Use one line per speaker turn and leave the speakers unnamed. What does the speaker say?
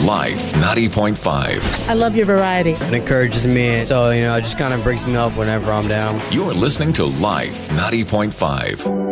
Life 90.5.
I love your variety.
It encourages me, so, it just kind of brings me up whenever I'm down.
You're listening to Life 90.5.